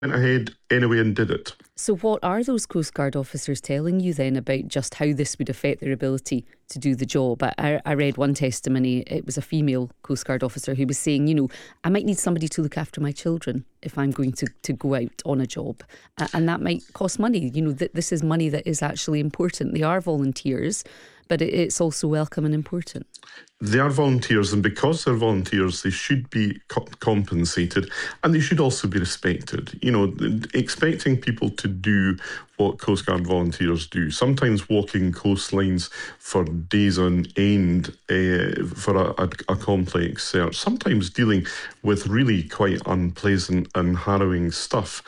went ahead anyway and did it. So what are those Coast Guard officers telling you then about just how this would affect their ability to do the job? I read one testimony, it was a female Coast Guard officer who was saying, I might need somebody to look after my children if I'm going to go out on a job. And that might cost money. This is money that is actually important. They are volunteers, but it's also welcome and important. They are volunteers, and because they're volunteers, they should be compensated, and they should also be respected. Expecting people to do what Coast Guard volunteers do, sometimes walking coastlines for days on end for a complex search, sometimes dealing with really quite unpleasant and harrowing stuff.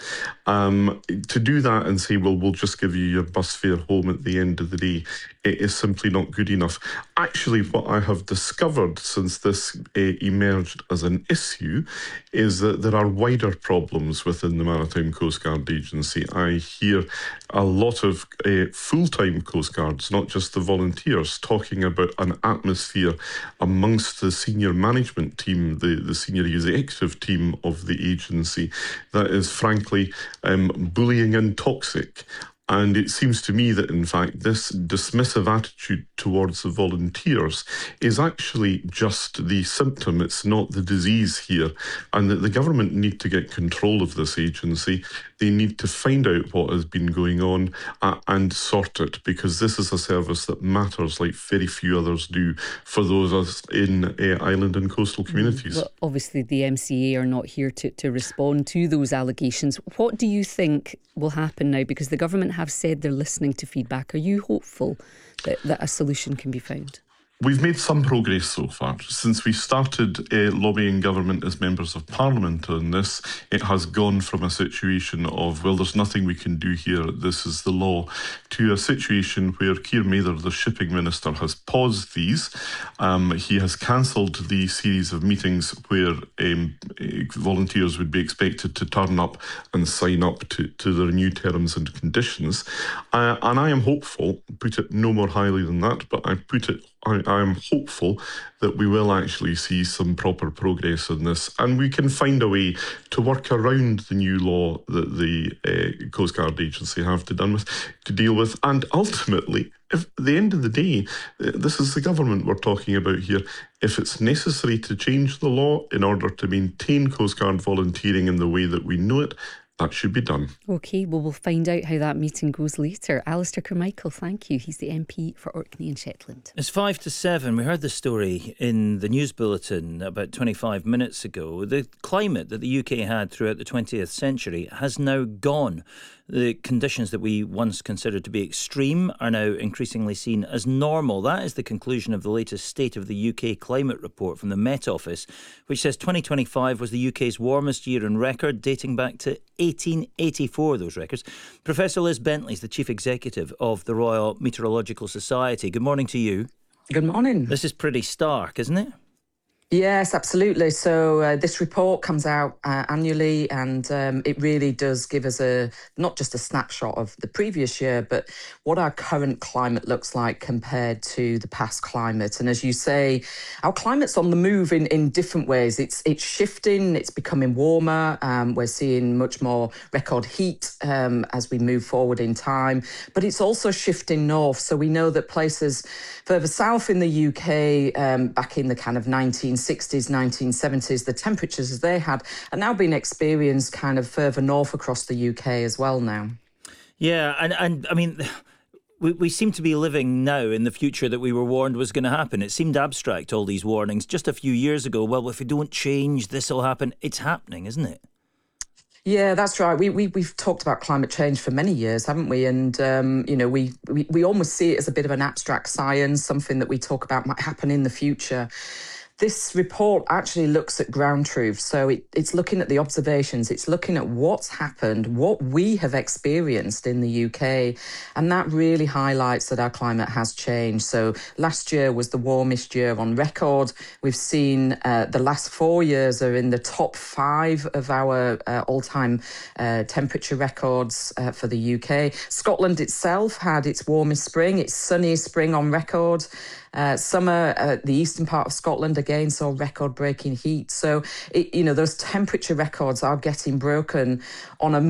To do that and say, well, we'll just give you your bus fare home at the end of the day, it is simply not good enough. Actually, what I have discovered since this emerged as an issue is that there are wider problems within the Maritime Coast Guard Agency. I hear a lot of full-time Coast Guards, not just the volunteers, talking about an atmosphere amongst the senior management team, the senior executive team of the agency, that is frankly bullying and toxic. And it seems to me that, in fact, this dismissive attitude towards the volunteers is actually just the symptom. It's not the disease here. And that the government need to get control of this agency. They need to find out what has been going on and sort it, because this is a service that matters like very few others do for those of us in island and coastal communities. Well, obviously, the MCA are not here to respond to those allegations. What do you think will happen now? Because the government have said they're listening to feedback. Are you hopeful that a solution can be found? We've made some progress so far. Since we started lobbying government as members of parliament on this, it has gone from a situation of, well, there's nothing we can do here, this is the law, to a situation where Keir Mather, the shipping minister, has paused these. He has cancelled the series of meetings where volunteers would be expected to turn up and sign up to their new terms and conditions. And I am hopeful, put it no more highly than that, but I am hopeful that we will actually see some proper progress in this, and we can find a way to work around the new law that the Coast Guard Agency have to deal with. And ultimately, if at the end of the day, this is the government we're talking about here, if it's necessary to change the law in order to maintain Coast Guard volunteering in the way that we know it, that should be done. OK, well, we'll find out how that meeting goes later. Alistair Carmichael, thank you. He's the MP for Orkney and Shetland. It's 5 to 7. We heard the story in the news bulletin about 25 minutes ago. The climate that the UK had throughout the 20th century has now gone. The conditions that we once considered to be extreme are now increasingly seen as normal. That is the conclusion of the latest State of the UK Climate Report from the Met Office, which says 2025 was the UK's warmest year on record, dating back to 1884, those records. Professor Liz Bentley is the Chief Executive of the Royal Meteorological Society. Good morning to you. Good morning. This is pretty stark, isn't it? Yes, absolutely. So this report comes out annually, and it really does give us not just a snapshot of the previous year, but what our current climate looks like compared to the past climate. And as you say, our climate's on the move in different ways. It's shifting, it's becoming warmer. We're seeing much more record heat as we move forward in time, but it's also shifting north. So we know that places further south in the UK, back in the kind of 1960s, 1970s, the temperatures as they had are now being experienced kind of further north across the UK as well now. Yeah, and I mean, we seem to be living now in the future that we were warned was going to happen. It seemed abstract, all these warnings, just a few years ago. Well, if we don't change, this will happen. It's happening, isn't it? Yeah, that's right. We've talked about climate change for many years, haven't we? And, we almost see it as a bit of an abstract science, something that we talk about might happen in the future. This report actually looks at ground truth. So it's looking at the observations. It's looking at what's happened, what we have experienced in the UK. And that really highlights that our climate has changed. So last year was the warmest year on record. We've seen the last 4 years are in the top 5 of our all-time temperature records for the UK. Scotland itself had its warmest spring, its sunniest spring on record. Summer, the eastern part of Scotland again saw record-breaking heat. So, those temperature records are getting broken on a